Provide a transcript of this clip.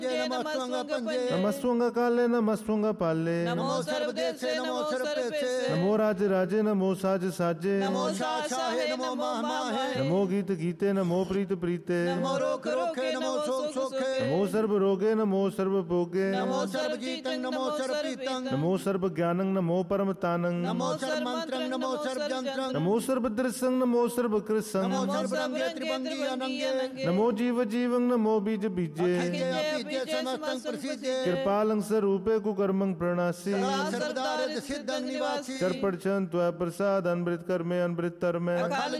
नमस्वंग काले नमस्वंग पाले नमो सर्वदेशे नमो सर्वपेशे नमो राज राजे नमो साज साजे नमो शाहे नमो महामाहे नमो गीत गीते नमो प्रीत प्रीते नमो रोख रोखे नमो शोक शोखे नमो सर्व रोगे नमो सर्व भोगे नमो सर्वजीतं नमो सर्वप्रीतं नमो सर्व ज्ञानं नमो परम तानं नमो सर्वमन्त्रं नमो सर्वयन्त्रं नमो सर्व दृसं नमो सर्व कृसं नमो सर्वरंगे त्रिभंगी अनंगे नमो जीव जीवं नमो बीज बीजे अखिले समस्तं प्रसिद्धे कृपालं स्वरूपे कुकर्मं प्रणासी सर्वदा सिद्धं निवासी चरपट त्वय प्रसाद अनृत कर्मे अनृत तरमे अकाल